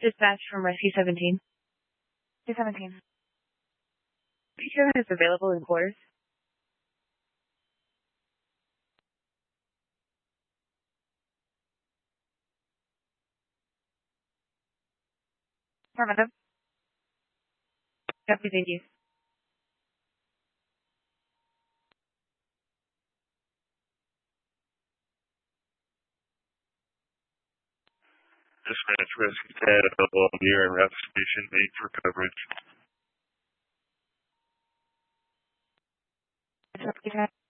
Dispatch from Rescue 17. 217. Rescue is available in quarters. Affirmative. Copy, thank you. Dispatch Rescue 10 available near and route station 8 for coverage. Rescue 10.